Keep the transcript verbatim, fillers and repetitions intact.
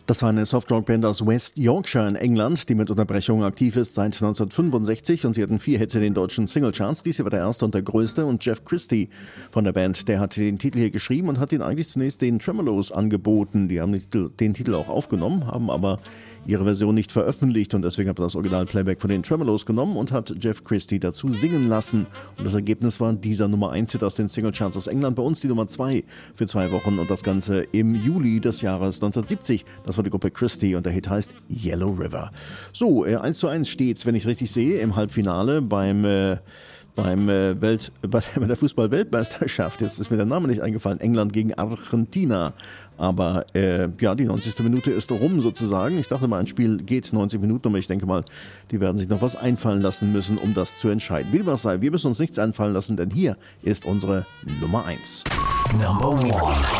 Das war eine Softrock-Band aus West Yorkshire in England, die mit Unterbrechungen aktiv ist seit neunzehnhundertfünfundsechzig, und sie hatten vier Hits in den deutschen Singlecharts. Dies hier war der erste und der größte, und Jeff Christie von der Band, der hat den Titel hier geschrieben und hat ihn eigentlich zunächst den Tremolos angeboten. Die haben den Titel, den Titel auch aufgenommen, haben aber ihre Version nicht veröffentlicht, und deswegen hat er das Original-Playback von den Tremolos genommen und hat Jeff Christie dazu singen lassen. Und das Ergebnis war dieser Nummer eins Hit aus den Singlecharts aus England, bei uns die Nummer zwei für zwei Wochen, und das Ganze im Juli des Jahres neunzehnhundertsiebzig. Das war die Gruppe Christie und der Hit heißt Yellow River. So, äh, eins zu eins steht's, wenn ich richtig sehe, im Halbfinale beim, äh, beim äh, Welt, bei der Fußball-Weltmeisterschaft. Jetzt ist mir der Name nicht eingefallen. England gegen Argentina. Aber äh, ja, die neunzigste Minute ist rum sozusagen. Ich dachte mal, ein Spiel geht neunzig Minuten, aber ich denke mal, die werden sich noch was einfallen lassen müssen, um das zu entscheiden. Wie dem auch sei, wir müssen uns nichts einfallen lassen, denn hier ist unsere Nummer eins. Number one.